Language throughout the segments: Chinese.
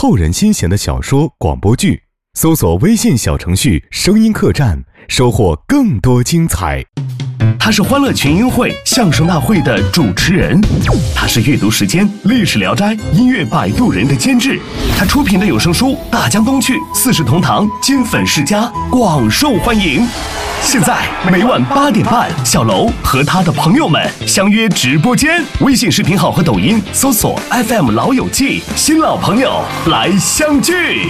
扣人心弦的小说、广播剧，搜索微信小程序声音客栈，收获更多精彩。 他是欢乐群英会相声大会的主持人，他是阅读时间历史聊斋音乐摆渡人的监制，他出品的有声书《大江东去》《四世同堂》金粉世家广受欢迎。现在每晚8点半，小楼和他的朋友们相约直播间，微信视频号和抖音搜索 FM 老友记，新老朋友来相聚。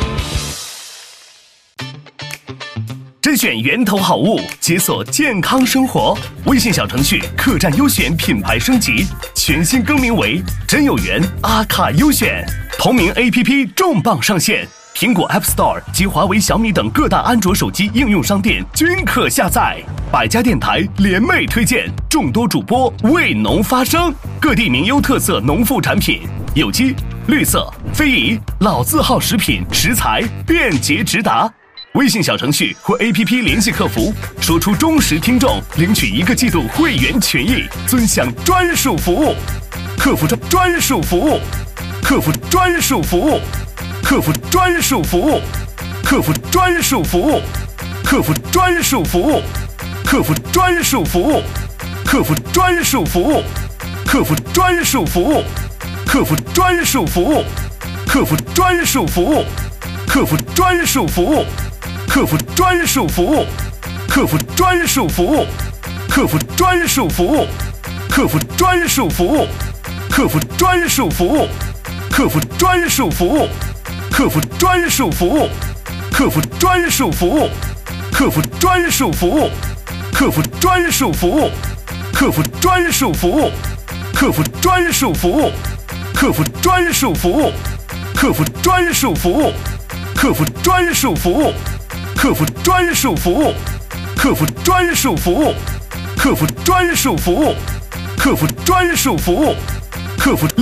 甄选源头好物，解锁健康生活。微信小程序客栈优选品牌升级，全新更名为真有缘阿卡优选。同名 APP 重磅上线，苹果 App Store 及华为、小米等各大安卓手机应用商店均可下载。百家电台联袂推荐，众多主播为农发声，各地名优特色农副产品，有机、绿色、非遗、老字号食品食材便捷直达。微信小程序或 APP 联系客服，说出忠实听众，领取1个季度会员权益，尊享专属服务。客服专属服务，客服专属服务，客服专属服务，客服专属服务，客服专属服务，客服专属服务，客服专属服务，客服专属服务，客服专属服务，客服专属服务，客服专属服务。客服专属服务，客服专属服务，客服专属服务，客服专属服务，客服专属服务，客服专属服务，客服专属服务，客服专属服务，客服专属服务，客服专属服务，客服专属服务，客服专属服务，客服专属服务，客服专属服务，客服专属服务。客服专属服务，客服专属服务，客服专属服务，客服专属服务，客服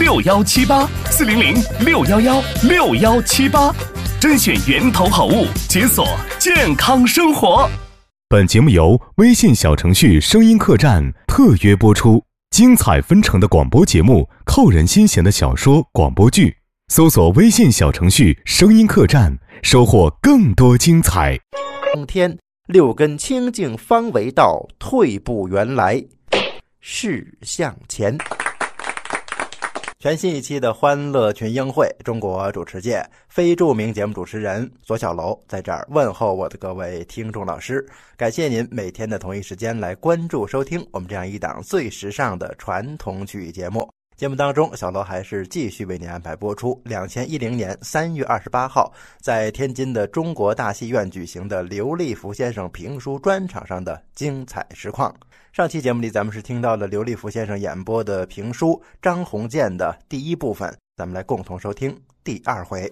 6178-400-611-6178，甄选源头好物，解锁健康生活。 本节目由微信小程序声音客栈特约播出，精彩纷呈的广播节目，扣人心弦的小说、广播剧，搜索微信小程序声音客栈，收获更多精彩。 冬天6根清净方为道，退步原来事向前。全新一期的欢乐群英会，中国主持界非著名节目主持人左小楼在这儿问候我的各位听众老师，感谢您每天的同一时间来关注收听我们这样一档最时尚的传统曲艺节目。节目当中，小楼还是继续为您安排播出2010年3月28号在天津的中国大戏院举行的刘立福先生评书专场上的精彩实况。上期节目里咱们是听到了刘立福先生演播的评书张鸿渐的第一部分，咱们来共同收听第2回。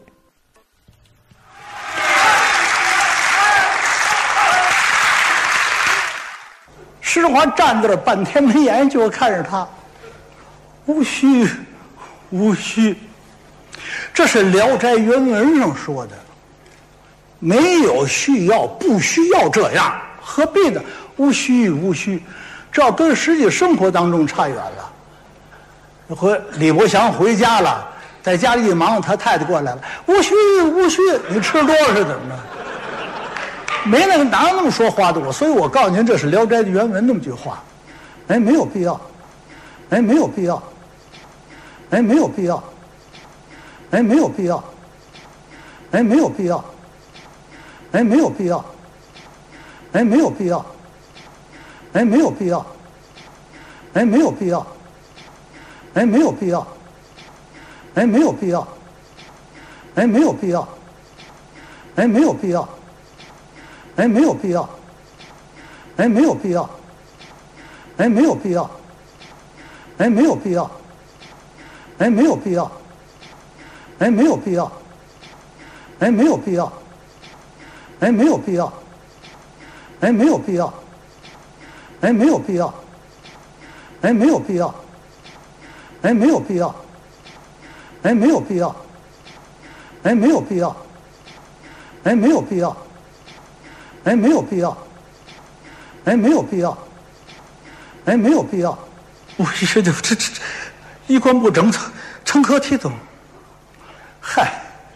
石环站在这半天没言，就看着他，无需，无需，这是《聊斋》原文上说的，没有需要，不需要这样，何必呢？无需，无需，这要跟实际生活当中差远了。和李伯祥回家了，在家里一忙，他太太过来了，无需，无需，你吃多少是怎么着？没那个哪有那么说话的我，所以我告诉您，这是《聊斋》的原文那么句话，哎，没有必要，哎，没有必要。哎，没有必要，哎，没有必要，哎，没有必要，哎，没有必要，哎，没有必要，哎，没有必要，哎，没有必要，哎，没有必要，哎，没有必要，哎，没有必要，哎，没有必要，哎，没有必要，哎，没有必要，哎，没有必要，哎，没有必要。哎，没有必要，哎，没有必要，哎，没有必要，哎，没有必要，哎，没有必要，哎，没有必要，哎，没有必要，哎，没有必要，哎，没有必要，哎，没有必要，哎，没有必要，哎，没有必要，哎，没有必要，哎，没有必要，我一这衣冠不整，成何体统？嗨，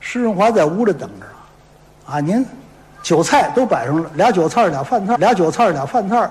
石荣华在屋里等着啊，您酒菜都摆上了，俩酒菜俩饭菜，俩酒菜俩饭菜，